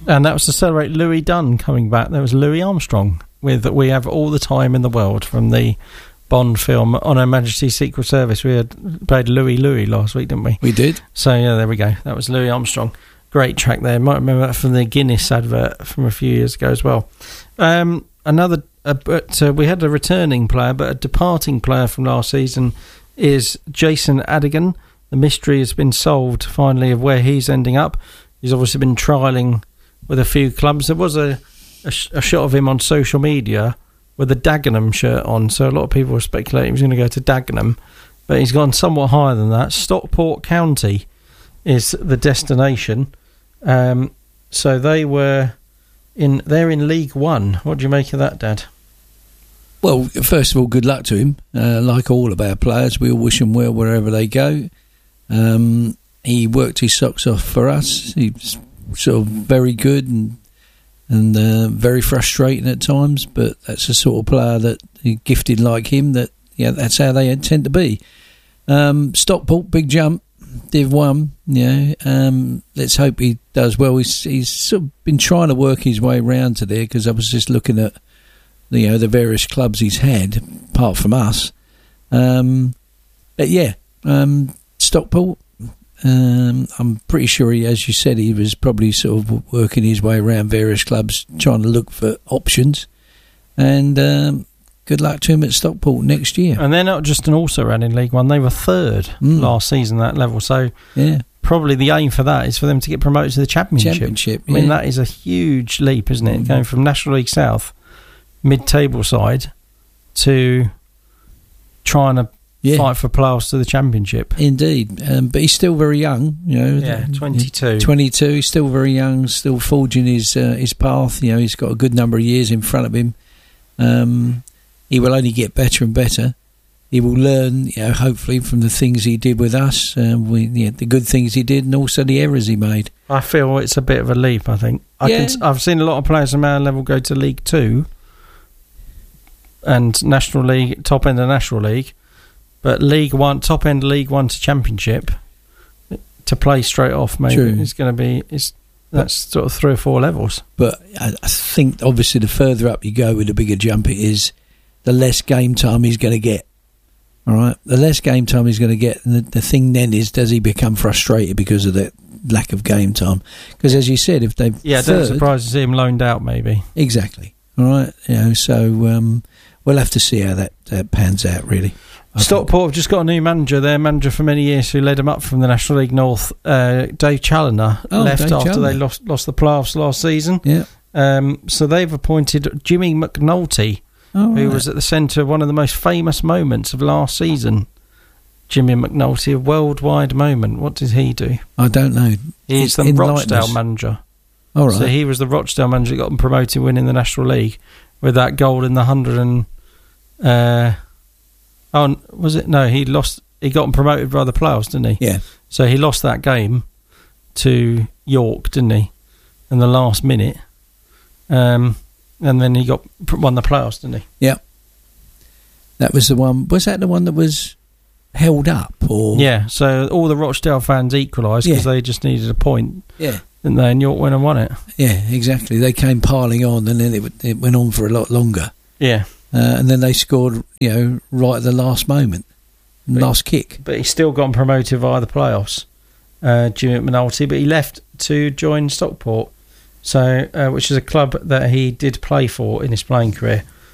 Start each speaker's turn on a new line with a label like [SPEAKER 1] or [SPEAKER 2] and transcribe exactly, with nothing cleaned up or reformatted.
[SPEAKER 1] And that was to celebrate Louis Dunn coming back. There was Louis Armstrong with We Have All the Time in the World from the Bond film On Her Majesty's Secret Service. We had played Louis Louis last week, didn't we?
[SPEAKER 2] We did.
[SPEAKER 1] So, yeah, there we go. That was Louis Armstrong. Great track there. Might remember that from the Guinness advert from a few years ago as well. Um, another, uh, but uh, we had a returning player, but a departing player from last season is Jason Adigan. The mystery has been solved, finally, of where he's ending up. He's obviously been trialling with a few clubs. There was a, a, sh- a shot of him on social media with a Dagenham shirt on, so a lot of people were speculating he was going to go to Dagenham, but he's gone somewhat higher than that. Stockport County is the destination. Um, so they were in. They're in League One. What do you make of that, Dad?
[SPEAKER 2] Well, first of all, good luck to him. Uh, like all of our players, we all wish him well wherever they go. Um, he worked his socks off for us. He's sort of very good and and uh, very frustrating at times, but that's the sort of player that gifted like him. That yeah, that's how they tend to be. Um, Stockport, big jump, Div One. Yeah, um, let's hope he does well. He's he's sort of been trying to work his way around to there because I was just looking at you know the various clubs he's had apart from us. Um, but yeah. Um, Stockport, um, I'm pretty sure he, as you said, he was probably sort of working his way around various clubs trying to look for options, and um, good luck to him at Stockport next year.
[SPEAKER 1] And they're not just an also ran in League One, they were third mm. last season at that level, so yeah, probably the aim for that is for them to get promoted to the Championship.
[SPEAKER 2] Championship
[SPEAKER 1] I mean,
[SPEAKER 2] yeah.
[SPEAKER 1] that is a huge leap, isn't it, mm. going from National League South, mid-table side, to trying to Yeah. fight for playoffs to the Championship.
[SPEAKER 2] Indeed, um, but he's still very young. You know,
[SPEAKER 1] yeah, twenty-two.
[SPEAKER 2] twenty-two. He's still very young, still forging his uh, his path. You know, he's got a good number of years in front of him. Um, he will only get better and better. He will learn, you know, hopefully from the things he did with us, um, we, you know, the good things he did, and also the errors he made.
[SPEAKER 1] I feel it's a bit of a leap. I think I
[SPEAKER 2] yeah.
[SPEAKER 1] can, I've seen a lot of players from our level go to League Two and National League, top end of National League. But League One, top end League One to Championship, to play straight off, maybe True. It's going to be it's that's sort of three or four levels.
[SPEAKER 2] But I, I think obviously the further up you go with the bigger jump it is, the less game time he's going to get. All right, the less game time he's going to get, and the, the thing then is, does he become frustrated because of that lack of game time? Because as you said, if they
[SPEAKER 1] yeah, don't surprise to see him loaned out, maybe
[SPEAKER 2] exactly. All right, you know, so um, we'll have to see how that, that pans out, really.
[SPEAKER 1] Stockport have just got a new manager. Their manager for many years who led them up from the National League North, uh, Dave Challoner, oh, left Dave after Challoner. they lost lost the playoffs last season.
[SPEAKER 2] Yeah.
[SPEAKER 1] Um, so they've appointed Jimmy McNulty, oh, who right. was at the centre of one of the most famous moments of last season. Jimmy McNulty, a worldwide moment. What did he do?
[SPEAKER 2] I don't know.
[SPEAKER 1] He's the Rochdale manager.
[SPEAKER 2] All right.
[SPEAKER 1] So he was the Rochdale manager that got them promoted, winning the National League with that goal in the hundred and... Uh, Oh, was it? No, he lost. He got promoted by the playoffs, didn't he?
[SPEAKER 2] Yeah.
[SPEAKER 1] So he lost that game to York, didn't he? In the last minute, um, and then he got won the playoffs, didn't he?
[SPEAKER 2] Yeah. That was the one. Was that the one that was held up? Or
[SPEAKER 1] yeah. So all the Rochdale fans equalised because yeah. they just needed a point.
[SPEAKER 2] Yeah.
[SPEAKER 1] Didn't they? And York went and won it.
[SPEAKER 2] Yeah, exactly. They came piling on, and then it it went on for a lot longer.
[SPEAKER 1] Yeah.
[SPEAKER 2] Uh, and then they scored, you know, right at the last moment, but, last kick.
[SPEAKER 1] But he still got promoted via the playoffs, uh, Jimmy McNulty. But he left to join Stockport, so uh, which is a club that he did play for in his playing career.